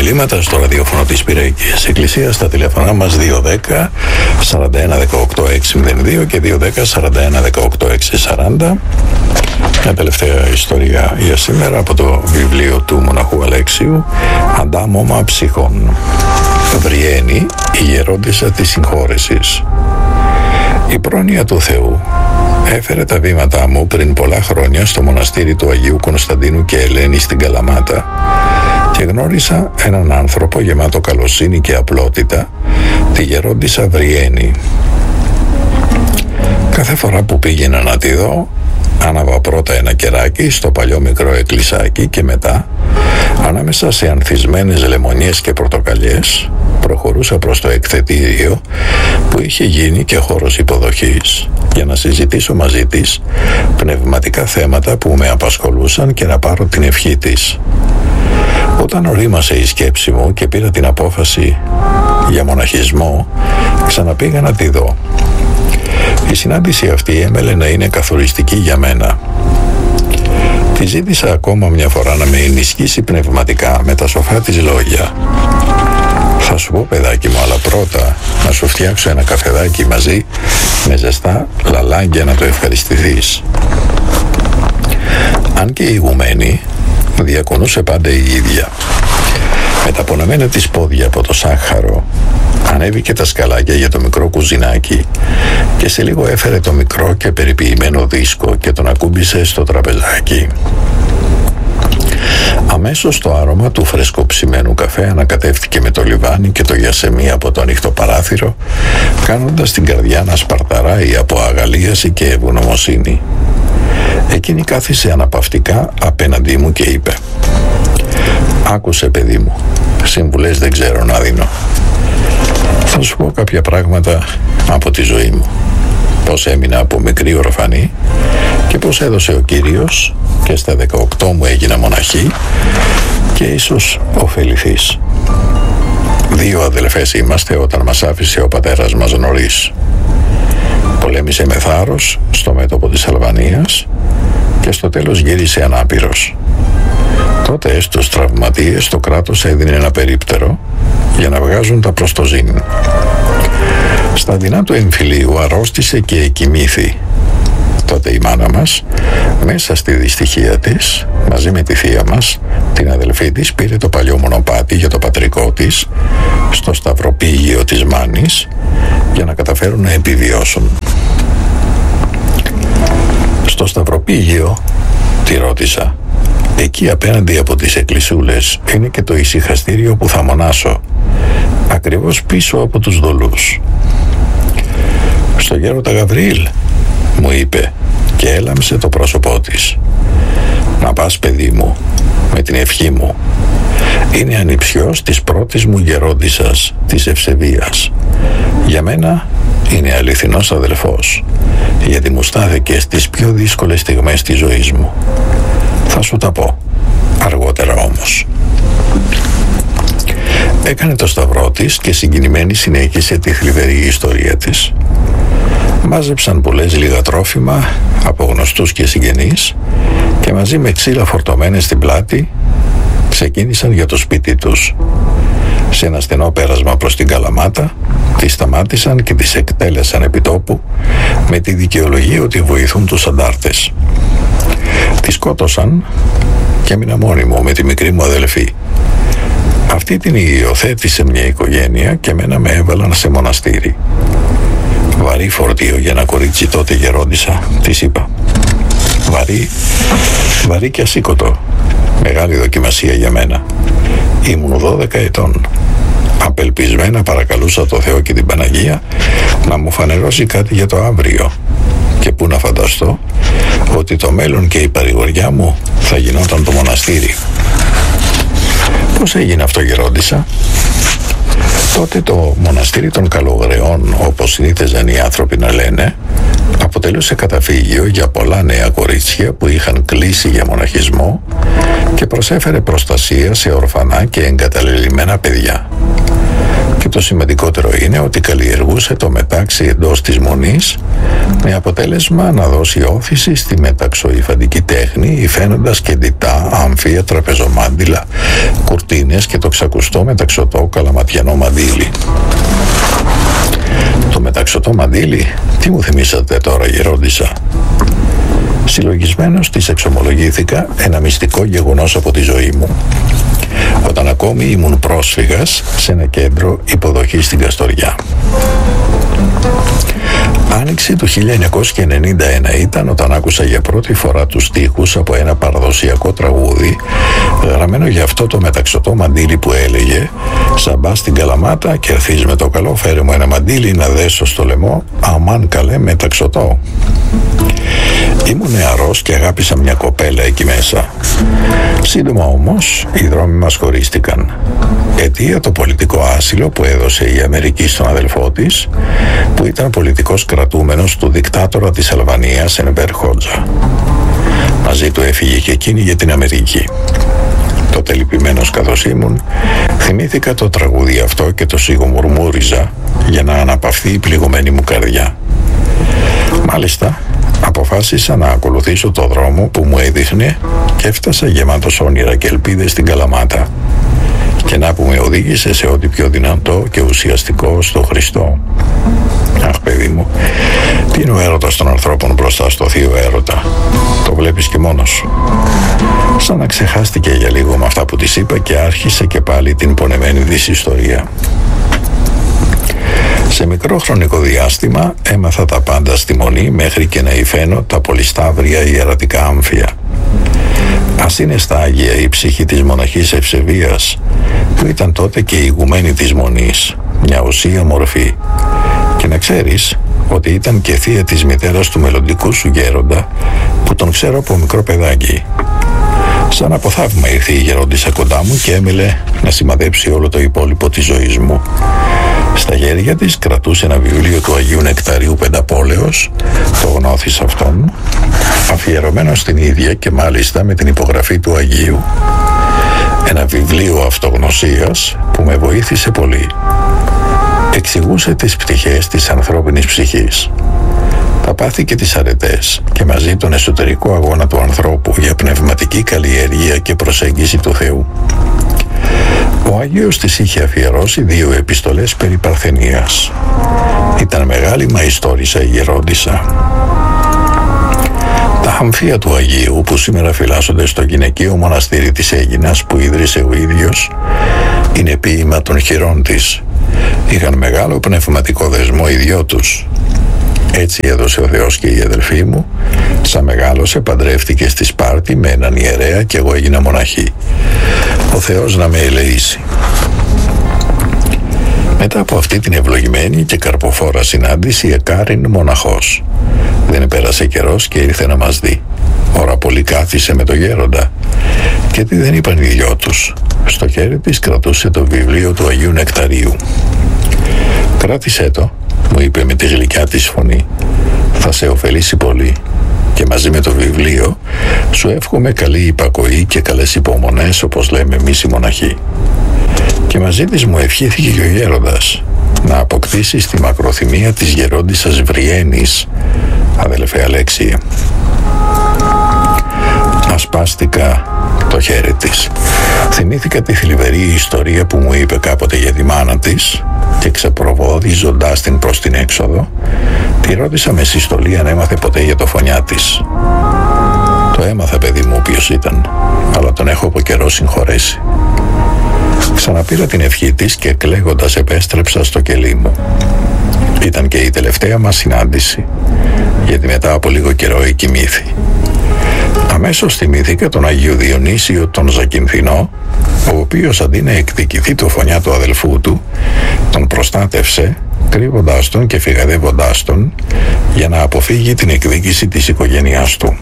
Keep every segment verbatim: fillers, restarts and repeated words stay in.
μηνύματα στο ραδιόφωνο της Πυραϊκής Εκκλησίας στα τηλέφωνα μας δύο δέκα σαράντα ένα δεκαοκτώ εξακόσια δύο και δύο δέκα σαράντα ένα δεκαοκτώ εξακόσια σαράντα. Μια τελευταία ιστορία για σήμερα από το βιβλίο του μοναχού Αλέξιου, «Αντάμωμα ψυχών». Βριένη, η γερόντισσα της συγχώρεσης. Η πρόνοια του Θεού έφερε τα βήματά μου πριν πολλά χρόνια στο μοναστήρι του Αγίου Κωνσταντίνου και Ελένη στην Καλαμάτα και γνώρισα έναν άνθρωπο γεμάτο καλοσύνη και απλότητα, τη γερόντισσα Βριένη. Κάθε φορά που πήγαινα να τη δω, άναβα πρώτα ένα κεράκι στο παλιό μικρό εκκλησάκι και μετά, ανάμεσα σε ανθισμένες λεμονιές και πορτοκαλιές, προχωρούσα προς το εκθετήριο που είχε γίνει και χώρος υποδοχής για να συζητήσω μαζί της πνευματικά θέματα που με απασχολούσαν και να πάρω την ευχή της. Όταν ορίμασε η σκέψη μου και πήρα την απόφαση για μοναχισμό, ξαναπήγα να τη δω. Η συνάντηση αυτή έμελε να είναι καθοριστική για μένα. Τη ζήτησα ακόμα μια φορά να με ενισχύσει πνευματικά με τα σοφά της λόγια. «Θα σου πω, παιδάκι μου, αλλά πρώτα να σου φτιάξω ένα καφεδάκι μαζί με ζεστά λαλάγκια να το ευχαριστηθείς». Αν και η ηγουμένη διακονούσε πάντα η ίδια. Με τα πονεμένα της πόδια από το σάχαρο ανέβηκε τα σκαλάκια για το μικρό κουζινάκι και σε λίγο έφερε το μικρό και περιποιημένο δίσκο και τον ακούμπησε στο τραπεζάκι. Αμέσως το άρωμα του φρεσκοψημένου καφέ ανακατεύτηκε με το λιβάνι και το γιασεμί από το ανοιχτό παράθυρο, κάνοντας την καρδιά να σπαρταράει από αγαλίαση και ευγνωμοσύνη. Εκείνη κάθισε αναπαυτικά απέναντί μου και είπε: «Άκουσε, παιδί μου, συμβουλές δεν ξέρω να δίνω. Θα σου πω κάποια πράγματα από τη ζωή μου. Πώς έμεινα από μικρή ορφανή και πώς έδωσε ο Κύριος και στα δεκαοκτώ μου έγινα μοναχή και ίσως ωφεληθείς. Δύο αδελφές είμαστε όταν μας άφησε ο πατέρας μας νωρίς. Πολέμησε με θάρρος στο μέτωπο της Αλβανίας και στο τέλος γύρισε ανάπηρος. Τότε στους τραυματίες το κράτος έδινε ένα περίπτερο για να βγάζουν τα προστοζήν. Στα δεινά του εμφυλίου αρρώστησε και εκοιμήθη. Τότε η μάνα μας, μέσα στη δυστυχία της, μαζί με τη θεία μας, την αδελφή της, πήρε το παλιό μονοπάτι για το πατρικό της στο σταυροπήγιο της Μάνης για να καταφέρουν να επιβιώσουν. Στο σταυροπήγιο, τη ρώτησα, εκεί απέναντι από τις εκκλησούλες είναι και το ησυχαστήριο που θα μονάσω, ακριβώς πίσω από τους δολούς. Στο γέροντα Γαβριήλ, μου είπε και έλαμψε το πρόσωπό της. Να πας, παιδί μου, με την ευχή μου. Είναι ανιψιός της πρώτης μου γερόντισσας, της Ευσεβίας. Για μένα είναι αληθινός αδελφός, γιατί μου στάθηκε στις πιο δύσκολες στιγμές της ζωής μου. Θα σου τα πω, αργότερα όμως». Έκανε το σταυρό της και συγκινημένη συνέχισε τη θλιβερή ιστορία της. Μάζεψαν πολλές λίγα τρόφιμα από γνωστούς και συγγενείς και μαζί με ξύλα φορτωμένες στην πλάτη ξεκίνησαν για το σπίτι τους. Σε ένα στενό πέρασμα προς την Καλαμάτα τις σταμάτησαν και τις εκτέλεσαν επί τόπου με τη δικαιολογία ότι βοηθούν τους αντάρτες. Τη σκότωσαν και έμεινα μόνη μου με τη μικρή μου αδελφή. Αυτή την υιοθέτησε μια οικογένεια και μένα με έβαλαν σε μοναστήρι. Βαρύ φορτίο για ένα κορίτσι τότε γερόντισσα, της είπα. Βαρύ, βαρύ και ασήκωτο. Μεγάλη δοκιμασία για μένα. Ήμουν δώδεκα ετών. Απελπισμένα παρακαλούσα το Θεό και την Παναγία να μου φανερώσει κάτι για το αύριο. Και πού να φανταστώ ότι το μέλλον και η παρηγοριά μου θα γινόταν το μοναστήρι. Πώς έγινε αυτό, γερόντισσα? Τότε το μοναστήρι των Καλογρεών, όπως συνήθιζαν οι άνθρωποι να λένε, αποτελούσε καταφύγιο για πολλά νέα κορίτσια που είχαν κλείσει για μοναχισμό και προσέφερε προστασία σε ορφανά και εγκαταλελειμμένα παιδιά. Και το σημαντικότερο είναι ότι καλλιεργούσε το μετάξι εντός της μονής, με αποτέλεσμα να δώσει όθηση στη μεταξοϊφαντική τέχνη, υφαίνοντας και ντυτά, άμφια, τραπεζομάντιλα, κουρτίνες και το ξακουστό μεταξωτό καλαματιανό μαντίλι. Το μεταξωτό μαντίλι, τι μου θυμήσατε τώρα, γερόντισσα? Συλλογισμένος της εξομολογήθηκα ένα μυστικό γεγονός από τη ζωή μου, όταν ακόμη ήμουν πρόσφυγας σε ένα κέντρο υποδοχής στην Καστοριά. Άνοιξη του χίλια εννιακόσια ενενήντα ένα ήταν όταν άκουσα για πρώτη φορά τους στίχους από ένα παραδοσιακό τραγούδι γραμμένο για αυτό το μεταξωτό μαντίλι που έλεγε «Σαν μπας στην Καλαμάτα και έρθεις με το καλό, φέρε μου ένα μαντίλι να δέσω στο λαιμό, αμάν καλέ μεταξωτό». Ήμουν νεαρός και αγάπησα μια κοπέλα εκεί μέσα. Σύντομα όμως οι δρόμοι μας χωρίστηκαν. Αιτία το πολιτικό άσυλο που έδωσε η Αμερική στον αδελφό της, που ήταν πολιτικός κρατούμενος του δικτάτορα της Αλβανίας Ενβέρ Χότζα. Μαζί του έφυγε και εκείνη για την Αμερική. Τότε λυπημένος καθώς ήμουν, θυμήθηκα το τραγούδι αυτό και το σιγομουρμούριζα για να αναπαυθεί η πληγωμένη μου καρδιά. Μάλιστα, αποφάσισα να ακολουθήσω το δρόμο που μου έδειχνε και έφτασα γεμάτος όνειρα και ελπίδες στην Καλαμάτα. Και να που με οδήγησε σε ό,τι πιο δυνατό και ουσιαστικό, στο Χριστό. Αχ, παιδί μου, τι είναι ο έρωτας των ανθρώπων μπροστά στο θείο έρωτα? Το βλέπεις και μόνος σου. Σαν να ξεχάστηκε για λίγο με αυτά που της είπα και άρχισε και πάλι την πονεμένη της ιστορία. Σε μικρό χρονικό διάστημα έμαθα τα πάντα στη μονή μέχρι και να υφαίνω τα πολυσταύρια ιερατικά άμφια. Ας είναι στα Άγια η ψυχή της μοναχής Ευσεβίας, που ήταν τότε και η ηγουμένη της μονής, μια ουσία μορφή. Και να ξέρεις ότι ήταν και θεία της μητέρας του μελλοντικού σου γέροντα, που τον ξέρω από μικρό παιδάκι. Σαν από θαύμα ήρθε η γερόντισσα κοντά μου και έμειλε να σημαδέψει όλο το υπόλοιπο της ζωής μου. Στα χέρια της κρατούσε ένα βιβλίο του Αγίου Νεκταρίου Πενταπόλεως, το γνώθης αυτόν, αφιερωμένο στην ίδια και μάλιστα με την υπογραφή του Αγίου. Ένα βιβλίο αυτογνωσίας που με βοήθησε πολύ. Εξηγούσε τις πτυχές της ανθρώπινης ψυχής, τα πάθη και τις αρετές και μαζί τον εσωτερικό αγώνα του ανθρώπου για πνευματική καλλιέργεια και προσέγγιση του Θεού. Ο Άγιος της είχε αφιερώσει δύο επιστολές περί παρθενίας. Ήταν μεγάλη μαϊστόρισα η γερόντισσα. Τα αμφία του Αγίου που σήμερα φυλάσσονται στο γυναικείο μοναστήρι της Αίγινας που ίδρυσε ο ίδιος είναι ποίημα των χειρών της. Είχαν μεγάλο πνευματικό δεσμό οι δυο τους. Έτσι έδωσε ο Θεός και η αδελφή μου. Σαν μεγάλωσε παντρεύτηκε στη Σπάρτη με έναν ιερέα και εγώ έγινα μοναχή. Ο Θεός να με ελεήσει. Μετά από αυτή την ευλογημένη και καρποφόρα συνάντηση εκάριν μοναχός. Δεν πέρασε καιρός και ήρθε να μας δει. Ώρα πολύ κάθισε με το γέροντα. Και τι δεν είπαν οι δυο τους. Στο χέρι της κρατούσε το βιβλίο του Αγίου Νεκταρίου. «Κράτησέ το», μου είπε με τη γλυκιά της φωνή. «Θα σε ωφελήσει πολύ. Και μαζί με το βιβλίο σου εύχομαι καλή υπακοή και καλές υπομονές, όπως λέμε εμείς οι μοναχοί». Και μαζί της μου ευχήθηκε και ο γέροντας να αποκτήσεις τη μακροθυμία της γερόντισσας Βριένης, αδελφέ Αλέξιε. Ασπάστηκα το χέρι της. Θυμήθηκα τη θλιβερή ιστορία που μου είπε κάποτε για τη μάνα της και ξεπροβοδίζοντας την προς την έξοδο, τη ρώτησα με συστολή αν έμαθε ποτέ για το φωνιά της. Το έμαθα, παιδί μου, ποιος ήταν, αλλά τον έχω από καιρό συγχωρέσει. Ξαναπήρα την ευχή της και κλαίγοντας επέστρεψα στο κελί μου. Ήταν και η τελευταία μας συνάντηση, γιατί μετά από λίγο καιρό εκοιμήθη. Αμέσως θυμήθηκα τον Αγίου Διονύσιο τον Ζακυνθινό, ο οποίος αντί να εκδικηθεί το φωνιά του αδελφού του, τον προστάτευσε, κρύβοντας τον και φυγαδεύοντάς τον, για να αποφύγει την εκδίκηση της οικογένειάς του.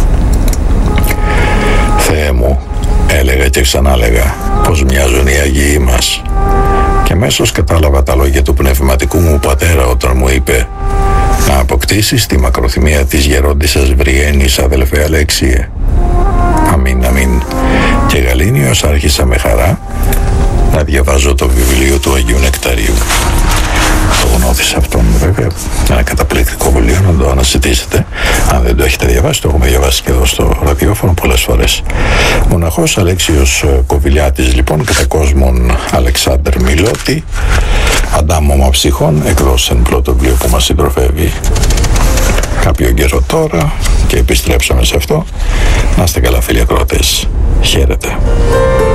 «Θεέ μου», έλεγα και ξανάλεγα, «πως μοιάζουν οι Αγίοι μας». Και αμέσως κατάλαβα τα λόγια του πνευματικού μου πατέρα όταν μου είπε «Να αποκτήσεις τη μακροθυμία της γερόντισσας Βριένης, αδελφέ Αλέξιε». Αμήν, αμήν. Και γαλήνιος άρχισα με χαρά να διαβάζω το βιβλίο του Αγίου Νεκταρίου. Το γνώθησα αυτόν βέβαια, ένα καταπληκτικό βιβλίο, να το αναζητήσετε αν δεν το έχετε διαβάσει. Το έχουμε διαβάσει και εδώ στο ραδιόφωνο πολλές φορές. Μοναχός Αλέξιος Κοβιλιάτης λοιπόν, κατά κόσμον Αλεξάνδρ Μιλώτη, Αντάμωμα ψυχών, εκδόσει ένα πρώτο βιβλίο που μας συντροφεύει κάποιο καιρό τώρα και επιστρέψαμε σε αυτό. Να είστε καλά φίλοι ακροατές, χαίρετε.